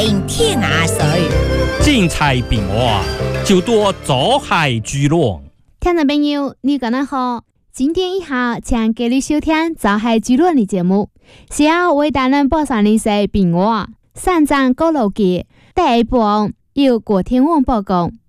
人听下水， 精彩变化就多走海聚落。 听众朋友，你刚刚好，今天以后请给你收听走海聚落的节目，是要为大人播上的是变化，三张高楼记第一部由郭天旺报告。